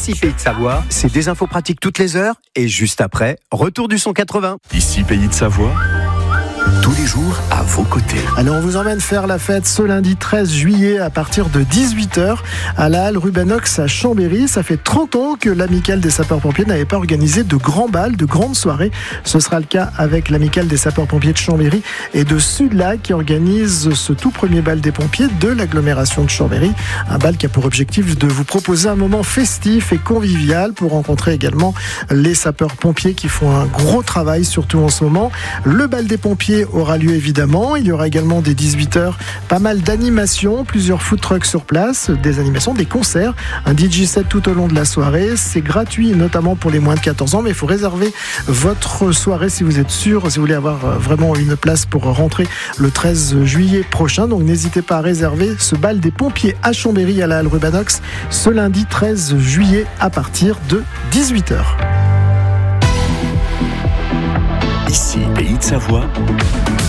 Ici Pays de Savoie, c'est des infos pratiques toutes les heures et juste après, retour du son 80. Ici Pays de Savoie, tous les jours à vos côtés. Alors on vous emmène faire la fête ce lundi 13 juillet à partir de 18h à la halle Rubanox à Chambéry. Ça fait 30 ans que l'amicale des sapeurs-pompiers n'avait pas organisé de grands bals, de grandes soirées. Ce sera le cas avec l'amicale des sapeurs-pompiers de Chambéry et de Sud-Lac qui organise ce tout premier bal des pompiers de l'agglomération de Chambéry. Un bal qui a pour objectif de vous proposer un moment festif et convivial pour rencontrer également les sapeurs-pompiers qui font un gros travail, surtout en ce moment. Le bal des pompiers aura lieu évidemment. Il y aura également dès 18h pas mal d'animations, plusieurs food trucks sur place, des animations, des concerts, un DJ set tout au long de la soirée. C'est gratuit notamment pour les moins de 14 ans, mais il faut réserver votre soirée si vous êtes sûr, si vous voulez avoir vraiment une place pour rentrer le 13 juillet prochain. Donc n'hésitez pas à réserver ce bal des pompiers à Chambéry à la halle Rubanox ce lundi 13 juillet à partir de 18h. Ici Pays de Savoie,